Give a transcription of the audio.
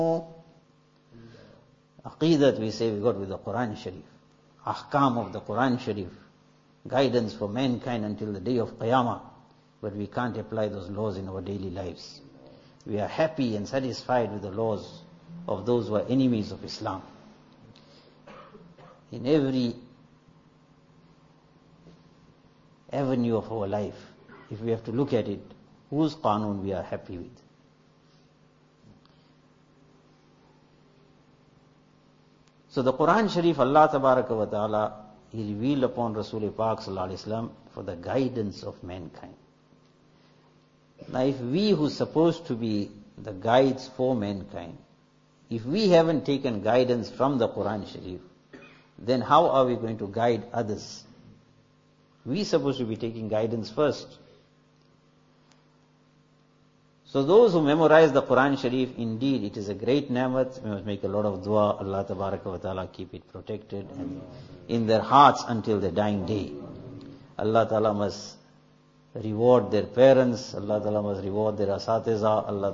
Aqidat, we say we got with the Quran Sharif. Ahkam of the Quran Sharif. Guidance for mankind until the day of Qiyamah. But we can't apply those laws in our daily lives. We are happy and satisfied with the laws of those who are enemies of Islam. In every avenue of our life, if we have to look at it, whose Qanun we are happy with? So the Quran Sharif, Allah Tabaraka wa Ta'ala, He revealed upon Rasul Pak Sallallahu Alaihi Wasallam for the guidance of mankind. Now if we who are supposed to be the guides for mankind, if we haven't taken guidance from the Quran Sharif, then how are we going to guide others? We are supposed to be taking guidance first. So those who memorize the Quran Sharif, indeed it is a great ni'mat. We must make a lot of dua. Allah Tabaraka wa Ta'ala keep it protected and in their hearts until their dying day. Allah Ta'ala must reward their parents. Allah Ta'ala must reward their asatiza. Allah